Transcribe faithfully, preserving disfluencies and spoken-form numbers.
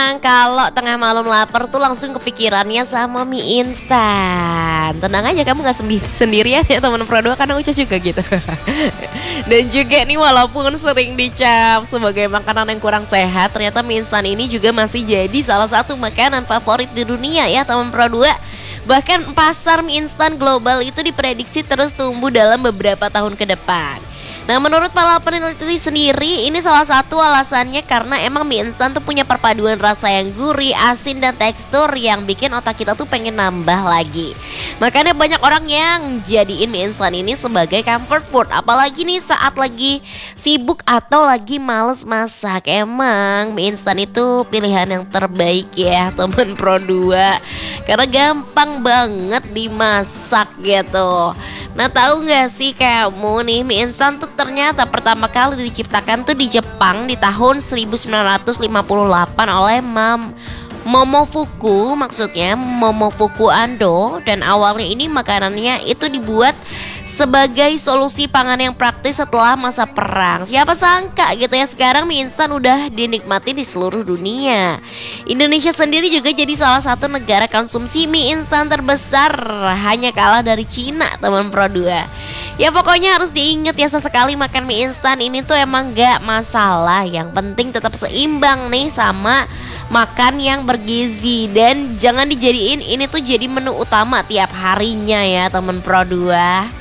emang kalau tengah malam lapar tuh langsung kepikirannya sama mie instan. Tenang aja, kamu gak sembi- sendirian ya teman Pro dua, karena Uca juga gitu. Dan juga nih, walaupun sering dicap sebagai makanan yang kurang sehat, ternyata mie instan ini juga masih jadi salah satu makanan favorit di dunia ya teman Pro dua. Bahkan pasar mie instan global itu diprediksi terus tumbuh dalam beberapa tahun ke depan. Nah, menurut para peneliti sendiri, ini salah satu alasannya karena emang mie instan tuh punya perpaduan rasa yang gurih, asin, dan tekstur yang bikin otak kita tuh pengen nambah lagi. Makanya banyak orang yang jadiin mie instan ini sebagai comfort food, apalagi nih saat lagi sibuk atau lagi males masak. Emang mie instan itu pilihan yang terbaik ya temen Pro dua, karena gampang banget dimasak gitu. Nah, tahu nggak sih kamu nih, mie instan tuh ternyata pertama kali diciptakan tuh di Jepang di tahun seribu sembilan ratus lima puluh delapan oleh Mam Momofuku, maksudnya Momofuku Ando. Dan awalnya ini makanannya itu dibuat sebagai solusi pangan yang praktis setelah masa perang. Siapa sangka gitu ya, sekarang mie instan udah dinikmati di seluruh dunia. Indonesia sendiri juga jadi salah satu negara konsumsi mie instan terbesar, hanya kalah dari Cina teman Pro dua. Ya pokoknya harus diingat ya, sesekali makan mie instan ini tuh emang gak masalah. Yang penting tetap seimbang nih sama makan yang bergizi, dan jangan dijadiin ini tuh jadi menu utama tiap harinya ya teman Pro dua.